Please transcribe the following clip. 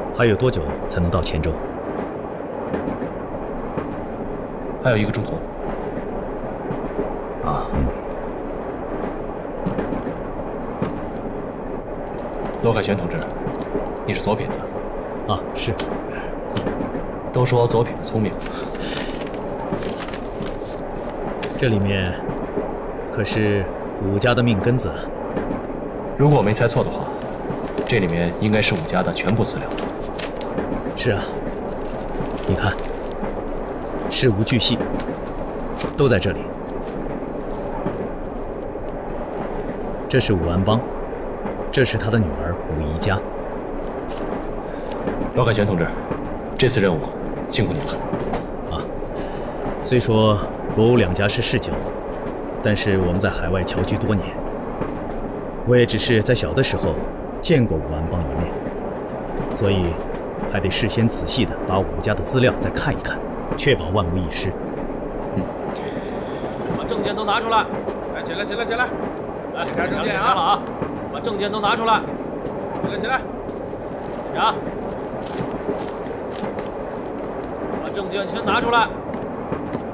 还有多久才能到黔州？ 还有1个钟头。 啊， 罗凯旋同志，你是左撇子？ 啊，是。 都说左撇子聪明， 这里面可是武家的命根子啊。 如果我没猜错的话，这里面应该是武家的全部资料。 是啊，你看，事无巨细，都在这里。这是武安邦，这是他的女儿武宜佳。 罗凯旋同志，这次任务辛苦你了。 啊，虽说罗武两家是世交，但是我们在海外侨居多年，我也只是在小的时候见过武安邦一面，所以还得事先仔细的把武家的资料再看一看，确保万无一失。 把证件都拿出来！ 来，起来，起来，起来！ 来， 检查证件啊！把证件都拿出来！ 起来，起来！ 检查！把证件先拿出来！